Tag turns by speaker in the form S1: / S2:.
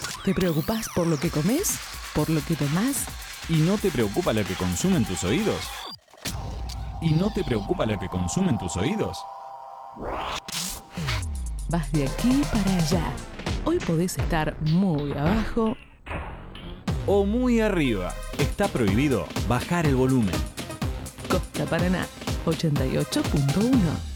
S1: ¿Te preocupás por lo que comes? ¿Por lo que tomás?
S2: ¿Y no te preocupa lo que consumen tus oídos? ¿Y no te preocupa lo que consumen tus oídos?
S1: Vas de aquí para allá. Hoy podés estar muy abajo
S2: O muy arriba. Está prohibido bajar el volumen.
S1: Costa Paraná 88.1.